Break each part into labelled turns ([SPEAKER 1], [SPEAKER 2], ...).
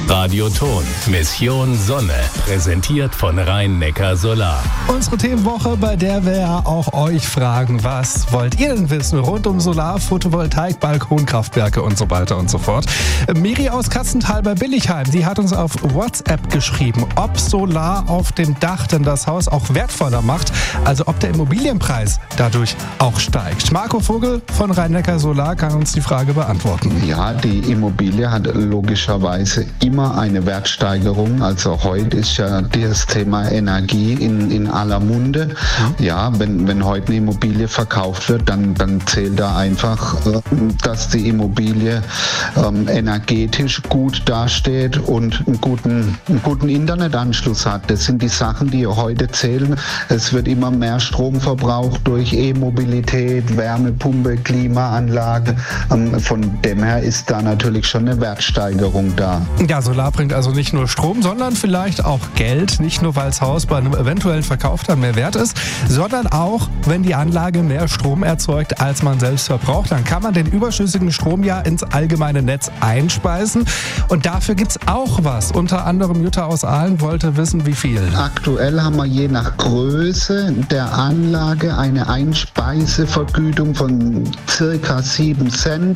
[SPEAKER 1] Radio Ton, Mission Sonne, präsentiert von Rhein-Neckar Solar.
[SPEAKER 2] Unsere Themenwoche, bei der wir ja auch euch fragen, was wollt ihr denn wissen rund um Solar, Photovoltaik, Balkonkraftwerke und so weiter und so fort. Miri aus Katzenthal bei Billigheim, die hat uns auf WhatsApp geschrieben, ob Solar auf dem Dach denn das Haus auch wertvoller macht, also ob der Immobilienpreis dadurch auch steigt. Marco Vogel von Rhein-Neckar Solar kann uns die Frage beantworten.
[SPEAKER 3] Ja, die Immobilie hat logischerweise immer eine Wertsteigerung. Also heute ist ja das Thema Energie in aller Munde. Ja, wenn heute eine Immobilie verkauft wird, dann zählt da einfach, dass die Immobilie energetisch gut dasteht und einen guten Internetanschluss hat. Das sind die Sachen, die heute zählen. Es wird immer mehr Strom verbraucht durch E-Mobilität, Wärmepumpe, Klimaanlage. Von dem her ist da natürlich schon eine Wertsteigerung da.
[SPEAKER 2] Ja, Solar bringt also nicht nur Strom, sondern vielleicht auch Geld. Nicht nur, weil das Haus bei einem eventuellen Verkauf dann mehr wert ist, sondern auch, wenn die Anlage mehr Strom erzeugt, als man selbst verbraucht. Dann kann man den überschüssigen Strom ja ins allgemeine Netz einspeisen. Und dafür gibt es auch was. Unter anderem Jutta aus Aalen wollte wissen, wie viel.
[SPEAKER 3] Aktuell haben wir je nach Größe der Anlage eine Einspeisevergütung von circa 7 Cent.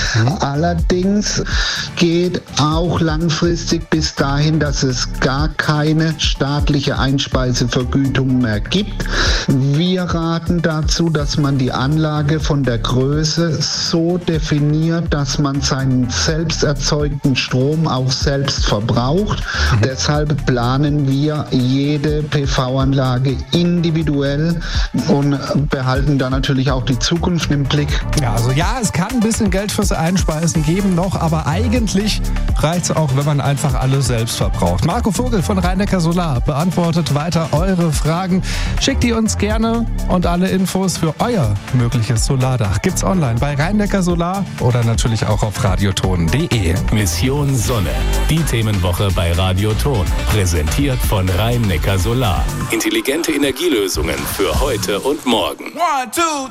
[SPEAKER 3] Allerdings geht auch langfristig bis dahin, dass es gar keine staatliche Einspeisevergütung mehr gibt. Wir raten dazu, dass man die Anlage von der Größe so definiert, dass man seinen selbst erzeugten Strom auch selbst verbraucht. Deshalb planen wir jede PV-Anlage individuell und behalten da natürlich auch die Zukunft im Blick.
[SPEAKER 2] Ja, also es kann ein bisschen Geld fürs Einspeisen geben noch, aber eigentlich reicht es auch, wenn man einfach alles selbst verbraucht. Marco Vogel von Rhein-Neckar Solar beantwortet weiter eure Fragen. Schickt die uns gerne und alle Infos für euer mögliches Solardach gibt's online bei Rhein-Neckar Solar oder natürlich auch auf radioton.de.
[SPEAKER 1] Mission Sonne, die Themenwoche bei Radio Ton, präsentiert von Rhein-Neckar Solar. Intelligente Energielösungen für heute und morgen.
[SPEAKER 4] 1, 2, 3